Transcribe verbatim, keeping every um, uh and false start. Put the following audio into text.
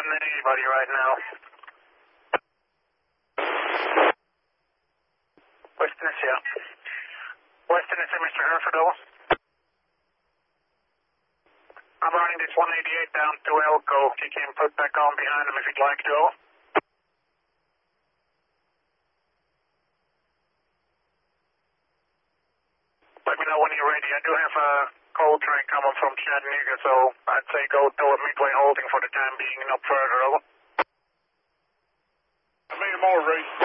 on anybody right now. West Tennessee, yeah. West Tennessee, Mister Hereford, over. I'm running this one eighty-eight down to Elko. You can put back on behind him if you'd like to. Let me know when you're ready. I do have a coal train coming from Chattanooga, so I'd say go to a midway holding for the time being and up further, over. I made more race.